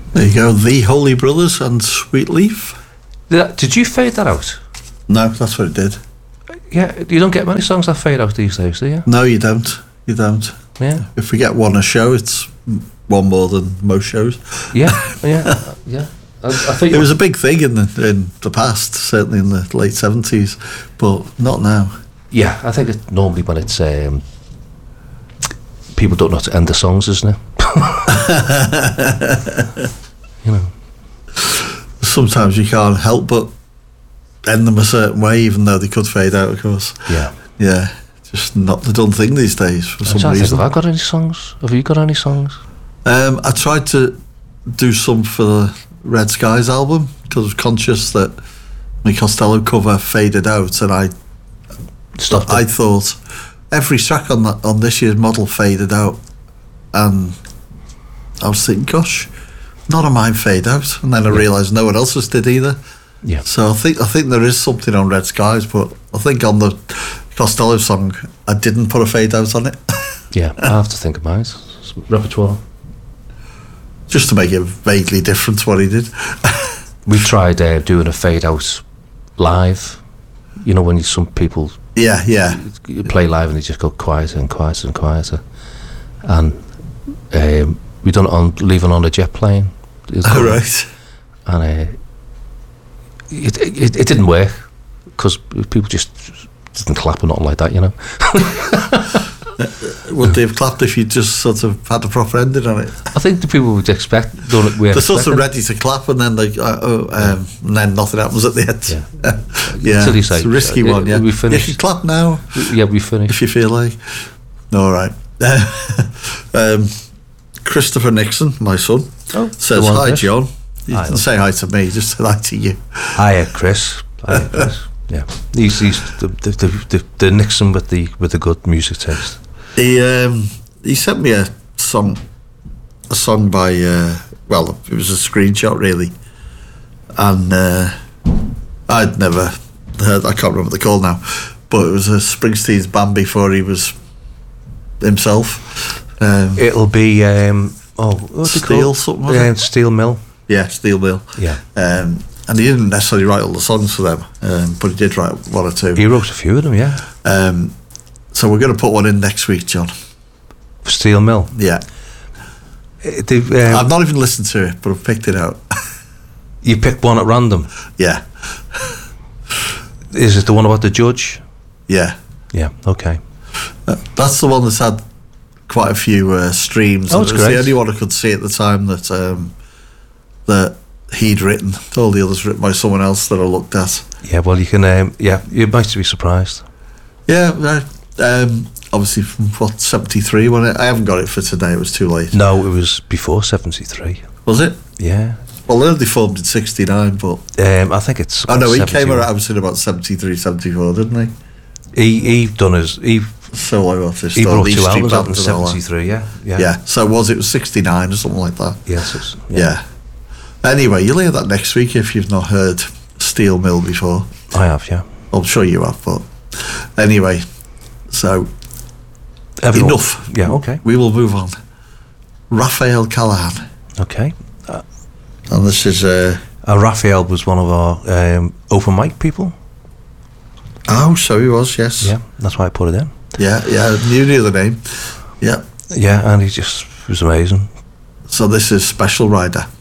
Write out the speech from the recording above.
There you go, The Holy Brothers and Sweet Leaf. Did you fade that out? No, that's what it did. Yeah, you don't get many songs that fade out these days, do you? No, you don't. You don't. Yeah. If we get one a show, it's one more than most shows. Yeah. I think it was a big thing in the past, certainly in the late 70s, but not now. Yeah, I think it's normally when it's people don't know how to end the songs, isn't it? You know. Sometimes you can't help but end them a certain way, even though they could fade out, of course. Yeah. Yeah. Just not the done thing these days for some reason. Have I got any songs? Have you got any songs? I tried to do some for the Red Skies album because I was conscious that my Costello cover faded out, and I thought every track on this year's model faded out, and I was thinking, gosh, none of mine fade out, and then I realised no one else's did either. Yeah. So I think there is something on Red Skies, but I think on the Costello song I didn't put a fade out on it. Yeah, I have to think of mine. It's repertoire. Just to make it vaguely different to what he did. We tried doing a fade out live. You know, when some people you play live and they just go quieter and quieter and quieter. And we done it on Leaving on a Jet Plane. Oh, right. And it didn't work because people just didn't clap or nothing like that, you know. Would they have clapped if you just sort of had the proper ending on it? I think the people would expect. They're sort of ready to clap, and then and then nothing happens at the end. Yeah, Until you it's say, a risky one. Yeah, we finished. You can clap now. Yeah, we finished if you feel like. All right. Christopher Nixon, my son, says hi, John. You didn't say hi to me, just said hi to you. Hiya, Chris. Hiya, Chris. Yeah, he's the Nixon with the good music taste. He sent me a song by well, it was a screenshot really, and I'd never heard. I can't remember the call now, but it was a Springsteen's band before he was himself. It'll be what's it Steel called? something. Steel Mill. Yeah, Steel Mill. Yeah. And he didn't necessarily write all the songs for them, but he did write one or two. He wrote a few of them, yeah. So we're going to put one in next week, John. Steel Mill. Yeah. I've not even listened to it, but I've picked it out. You picked one at random? Yeah. Is it the one about the judge? Yeah. Yeah, okay. That's the one that's had quite a few streams. Oh, it's great. The only one I could see at the time that he'd written. All the others written by someone else that I looked at. Yeah, well, you can. You might be surprised. Yeah, obviously from 73 when I haven't got it for today. It was too late. No, it was before 73. Was it? Yeah. Well, they only formed in 69, but I think it's. Oh no, he came around. I was in about 73, 74, didn't he? He done his solo artist. He brought two albums out in 73. Yeah. So it was 69 or something like that? Yes. Yeah. Anyway, you'll hear that next week if you've not heard Steel Mill before. I have, yeah. I'm sure you have, but anyway, so enough. Yeah, okay. We will move on. Raphael Callahan. Okay. And this is Raphael was one of our open mic people. Oh, so he was, yes. Yeah, that's why I put it in. Yeah, you knew the name. Yeah. Yeah, and he just was amazing. So this is Special Rider.